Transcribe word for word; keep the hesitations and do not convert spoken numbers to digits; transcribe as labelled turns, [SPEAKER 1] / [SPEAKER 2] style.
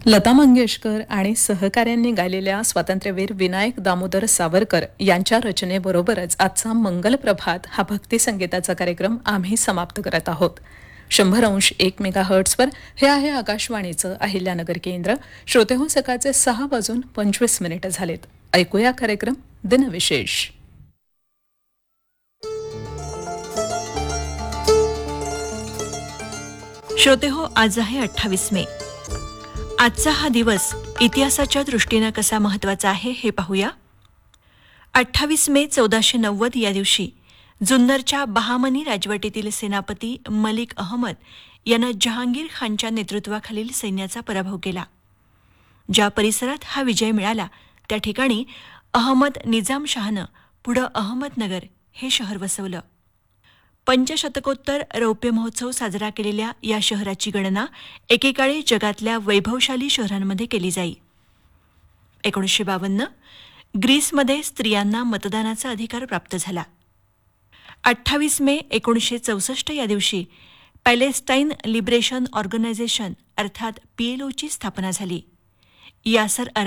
[SPEAKER 1] लता मंगेशकर आणि सहकाऱ्यांनी गायलेल्या स्वातंत्र्यवीर विनायक दामोदर सावरकर यांच्या रचनेबरोबरच आजचा मंगल प्रभात हा भक्ती संगीताचा कार्यक्रम आम्ही समाप्त करत आहोत. शंभर अंश एक मेगा हर्ट्सवर हे आहे आकाशवाणीचं अहिल्यानगर केंद्र. श्रोते हो, सकाळचे सहा वाजून पंचवीस मिनिटं झालेत. ऐकूया कार्यक्रम दिनविशेष.
[SPEAKER 2] श्रोते हो, आज आहे अठ्ठावीस मे. आजचा हा दिवस इतिहासाच्या दृष्टीनं कसा महत्वाचा आहे हे पाहूया. अठ्ठावीस मे चौदाशे नव्वद या दिवशी जुन्नरच्या बहामनी राजवटीतील सेनापती मलिक अहमद यानं जहांगीर खानच्या नेतृत्वाखालील सैन्याचा पराभव केला. ज्या परिसरात हा विजय मिळाला त्या ठिकाणी अहमद निजामशहानं पुढं अहमदनगर हे शहर वसवलं. पंचशतकोत्तर रौप्य महोत्सव साजरा केलेल्या या शहराची गणना एकेकाळी जगातल्या वैभवशाली शहरांमध्ये केली जाई. एकोणीसशे बावन्न ग्रीसमध्ये स्त्रियांना मतदानाचा अधिकार प्राप्त झाला. अठ्ठावीस मे एकोणीसशे चौसष्ट या दिवशी पॅलेस्टाईन लिबरेशन ऑर्गनायझेशन अर्थात पीएलओची स्थापना झाली. यासर